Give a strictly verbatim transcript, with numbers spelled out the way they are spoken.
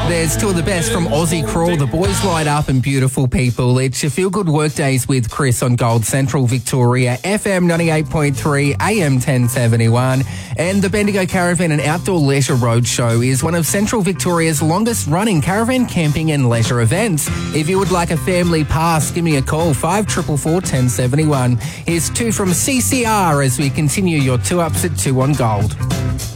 There's two of the best from Aussie Crawl. The boys light up and beautiful people. It's your Feel Good Workdays with Chris on Gold Central Victoria, F M ninety-eight point three, A M ten seventy-one. And the Bendigo Caravan and Outdoor Leisure Roadshow is one of Central Victoria's longest running caravan camping and leisure events. If you would like a family pass, give me a call, five four four, one zero seven one. Here's two from C C R as we continue your two ups at two on Gold.